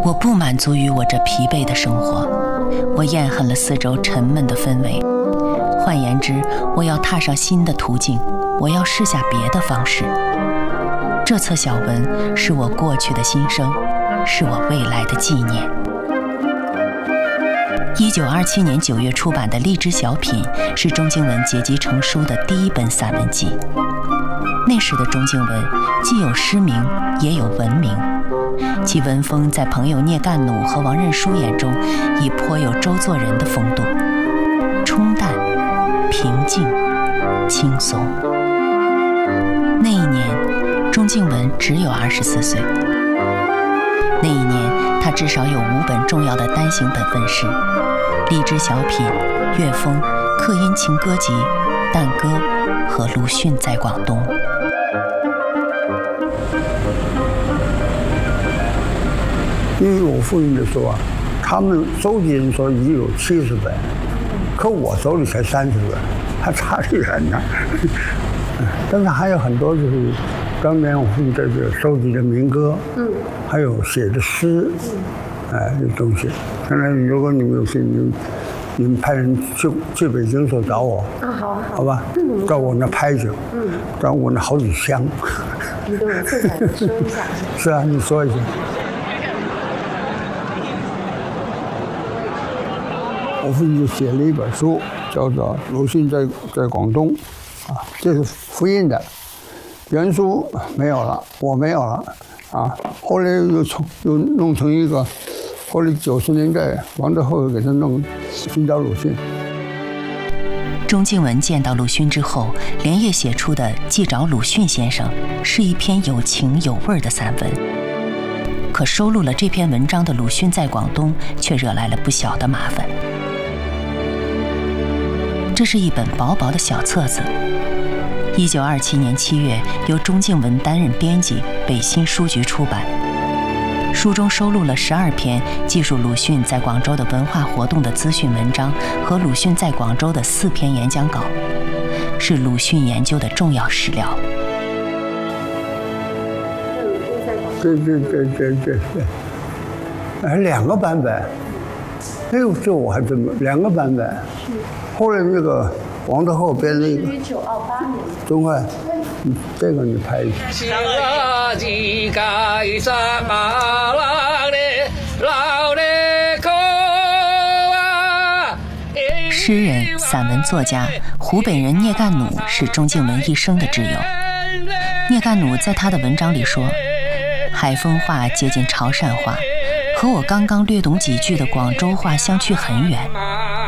我不满足于我这疲惫的生活，我厌恨了四周沉闷的氛围。换言之，我要踏上新的途径，我要试下别的方式。这册小文是我过去的心声，是我未来的纪念。1927年9月出版的《荔枝小品》是钟敬文结集成书的第一本散文集。那时的钟敬文既有诗名，也有文名，其文风在朋友聂干弩和王任书眼中已颇有周作人的风度，冲淡、平静、轻松。那一年，钟敬文只有24岁。那一年，他至少有5本重要的单行本问世：《荔枝小品》、《乐风》、《客音情歌集》、《淡歌》和《鲁迅在广东》。 因为我父亲就说啊，他们收集人说已经有70本，可我手里才30本，还差得远呢。但是还有很多就是当年我父亲在这收集的民歌，还有写的诗，这东西。当然，如果你们有心，你们派人去北京时候找我，好吧，到我那拍去，到我那好几箱。 你给我自己说一下。 是啊，你说一下。我父亲就写了一本书，叫做《鲁迅在广东》，这是复印的，原书没有了，我没有了，后来又弄成一个，后来90年代王德厚给他弄寻找鲁迅。 钟敬文见到鲁迅之后，连夜写出的《记找鲁迅先生》是一篇有情有味的散文。可收录了这篇文章的《鲁迅在广东》却惹来了不小的麻烦。这是一本薄薄的小册子，1927年7月由钟敬文担任编辑，北新书局出版。书中收录了12篇记述鲁迅在广州的文化活动的资讯文章和鲁迅在广州的4篇演讲稿，是鲁迅研究的重要史料。 对，还2个版本，这我还真没2个版本。后来那个王德厚编那个1928年，中快，这个你拍一下。 诗人、散文作家湖北人聂干弩是钟敬文一生的挚友。聂干弩在他的文章里说，海丰话接近潮汕话，和我刚刚略懂几句的广州话相去很远。